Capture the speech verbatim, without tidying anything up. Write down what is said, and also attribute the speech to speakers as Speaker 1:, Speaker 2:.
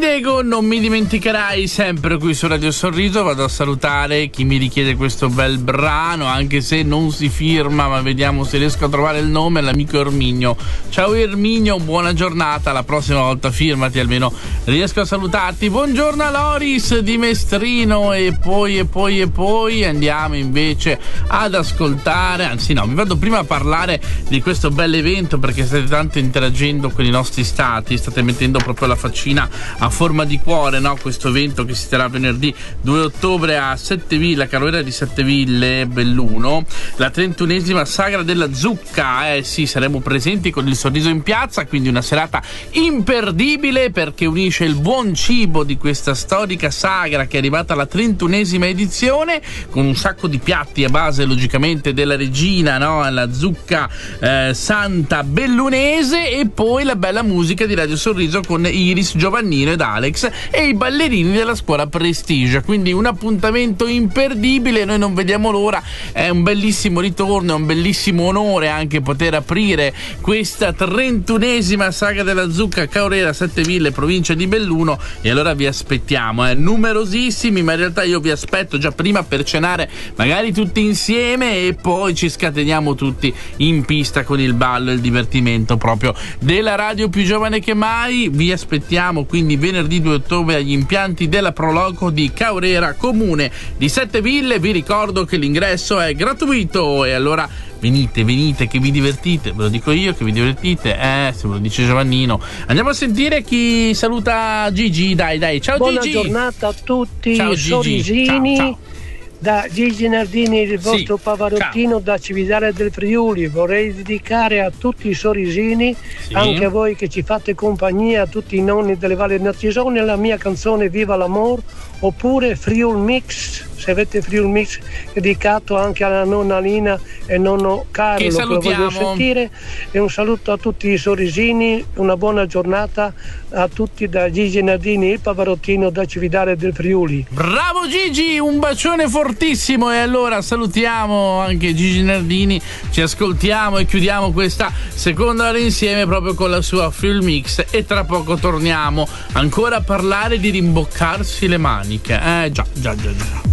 Speaker 1: Dego, non mi dimenticherai, sempre qui su Radio Sorriso. Vado a salutare chi mi richiede questo bel brano, anche se non si firma, ma vediamo se riesco a trovare il nome, l'amico Erminio. Ciao Erminio, buona giornata, la prossima volta firmati, almeno riesco a salutarti. Buongiorno a Loris di Mestrino, e poi e poi e poi andiamo invece ad ascoltare, anzi no, vi vado prima a parlare di questo bel evento, perché state tanto interagendo con i nostri stati, state mettendo proprio la faccina a forma di cuore, no? Questo evento che si terrà venerdì due ottobre a Setteville, Carolera di Setteville, Belluno, la trentunesima sagra della zucca. Eh sì, saremo presenti con il Sorriso in piazza, quindi una serata imperdibile, perché unisce il buon cibo di questa storica sagra che è arrivata alla trentunesima edizione, con un sacco di piatti a base logicamente della regina, no? La zucca eh, santa bellunese, e poi la bella musica di Radio Sorriso con Iris, Giovannino ed Alex e i ballerini della scuola Prestige. Quindi un appuntamento imperdibile, noi non vediamo l'ora, è un bellissimo ritorno, è un bellissimo onore anche poter aprire questa trentunesima saga della zucca, Caorera, Setteville, provincia di Belluno. E allora vi aspettiamo, eh, numerosissimi, ma in realtà io vi aspetto già prima per cenare, magari tutti insieme, e poi ci scateniamo tutti in pista con il ballo e il divertimento proprio della radio più giovane che mai. Vi aspettiamo quindi venerdì due ottobre agli impianti della Proloco di Caorera, comune di Setteville. Vi ricordo che l'ingresso è gratuito, e allora venite, venite che vi divertite, ve lo dico io che vi divertite, eh, se ve lo dice Giovannino. Andiamo a sentire chi saluta Gigi, dai dai, ciao
Speaker 2: Buona
Speaker 1: Gigi.
Speaker 2: Buona giornata a tutti,
Speaker 1: ciao,
Speaker 2: i Sorrisini.
Speaker 1: Ciao, ciao.
Speaker 2: Da Gigi Nardini, il vostro
Speaker 1: sì,
Speaker 2: Pavarottino, ciao. Da Cividale del Friuli. Vorrei dedicare a tutti i Sorrisini, sì, anche a voi che ci fate compagnia, a tutti i nonni delle Valli Nazzisone, la mia canzone Viva l'Amor, oppure Friul Mix, se avete Friul Mix, dedicato anche alla nonna Lina e nonno Carlo, che, che lo voglio sentire. E un saluto a tutti i Sorrisini, una buona giornata a tutti da Gigi Nardini, il Pavarottino da Cividale del Friuli.
Speaker 1: Bravo Gigi, un bacione fortissimo. E allora salutiamo anche Gigi Nardini, ci ascoltiamo e chiudiamo questa seconda ora insieme proprio con la sua Friul Mix, e tra poco torniamo ancora a parlare di rimboccarsi le maniche. Eh già, già, già, già.